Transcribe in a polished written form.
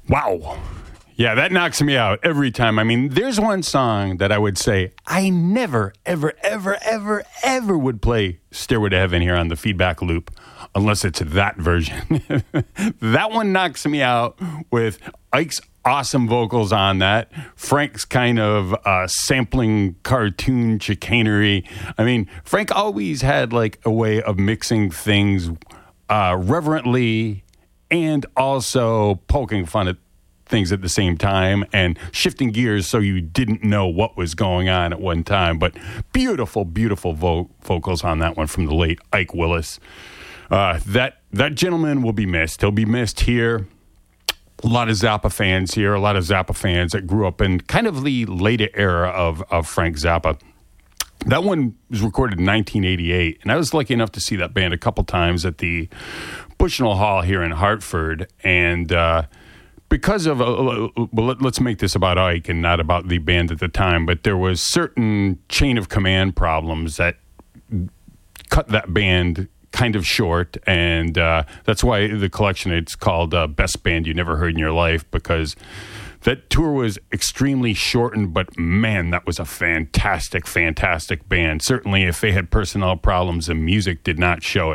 Wow. Yeah, that knocks me out every time. I mean, there's one song that I would say I never, ever, ever, ever, ever would play Stairway to Heaven here on the feedback loop unless it's that version. That one knocks me out with Ike's awesome vocals on that. Frank's kind of sampling cartoon chicanery. I mean, Frank always had like a way of mixing things reverently and also poking fun at things at the same time and shifting gears so you didn't know what was going on at one time. But beautiful, beautiful vocals on that one from the late Ike Willis. That gentleman will be missed. He'll be missed here. A lot of Zappa fans here, a lot of Zappa fans that grew up in kind of the later era of Frank Zappa. That one was recorded in 1988, and I was lucky enough to see that band a couple times at the Bushnell Hall here in Hartford. And because of, let's make this about Ike and not about the band at the time, but there was certain chain of command problems that cut that band kind of short, and that's why the collection, it's called Best Band You Never Heard in Your Life, because that tour was extremely shortened, but man, that was a fantastic, fantastic band. Certainly if they had personnel problems, the music did not show it.